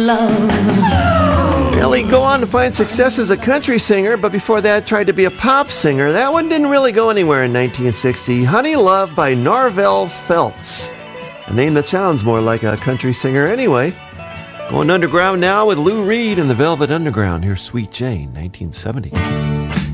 love. Really go on to find success as a country singer, but before that tried to be a pop singer. That one didn't really go anywhere in 1960. Honey Love by Norvel Phelps. A name that sounds more like a country singer anyway. Going underground now with Lou Reed and the Velvet Underground. Here's Sweet Jane, 1970.